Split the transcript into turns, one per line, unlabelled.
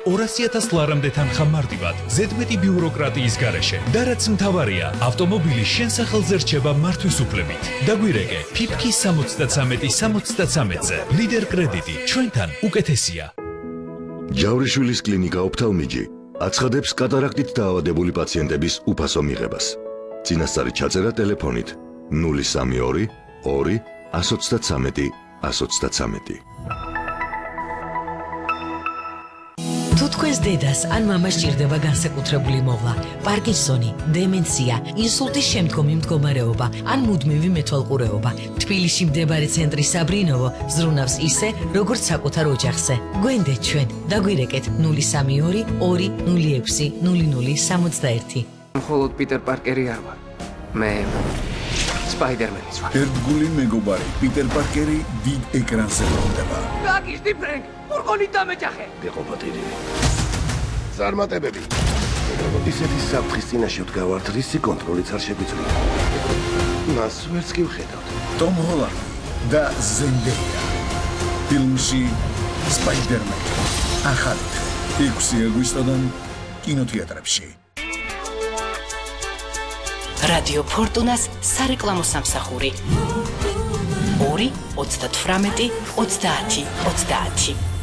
200,000 ლარამდე თანხა მარტივად, ზედმეტი ბიუროკრატიის გარეშე. და რაც მთავარია, ავტომობილი შენ სახელზე რჩება მართვის უფლებით. დაგვირეკე, ფიფქი 73-73-ზე. ლიდერ კრედიტი, ჩვენთან უკეთესია.
ჯავრიშვილის კლინიკა ოფთალმიჯი აცხადებს კატარაქტით დაავადებული პაციენტების უფასო მიღებას. წინასწარი ჩაწერა ტელეფონით 032 2 133 133.
თუ თქვენს დედას ან მამას ჭირდება განსაკუთრებული მოვლა, პარკინსონი, დემენცია, ინსულტის შემდგომი მდგომარეობა ან მუდმივი მეთვალყურეობა, თბილისში მდებარე ცენტრი საბრინოვო ზრუნავს ისე, როგორც საკუთარ ოჯახზე. გვენდეთ ჩვენ, დაგვირეკეთ 032 2 06 0061.
მხოლოდ პიტერ პარკერი არ ვარ. მე სპაიდერმენიც ვარ.
ერთგული მეგობარი პიტერ პარკერი დიდ ეკრანზე ბრუნდება.
გაგიშდი ფრენკ, ფურგონით დამეჯახე.
გეყოფათილი. ზარმატებები. ისეთი საფრთხის წინაშე ვდგავართ, რისი კონტროლიც არ შეგვიძლია. მას ვერც კი ვხედავთ.
ტომ ჰოლანდი და ზენდეია. ფილმში სპაიდერმენი. ახალით 6 აგვისტოდან კინოთეატრებში.
რადიო ფორტუნას სარეკლამო სამსახური 2 38 30 30.